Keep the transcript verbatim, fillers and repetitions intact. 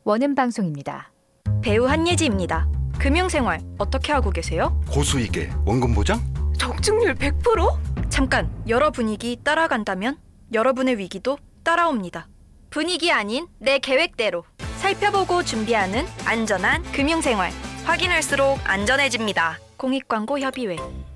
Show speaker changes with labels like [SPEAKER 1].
[SPEAKER 1] 원음 방송입니다.
[SPEAKER 2] 배우 한예지입니다. 금융생활 어떻게 하고 계세요?
[SPEAKER 3] 고수익에 원금 보장?
[SPEAKER 2] 적중률 백 퍼센트? 잠깐, 여러 분위기 따라간다면 여러분의 위기도 따라옵니다. 분위기 아닌 내 계획대로 살펴보고 준비하는 안전한 금융생활. 확인할수록 안전해집니다. 공익광고 협의회.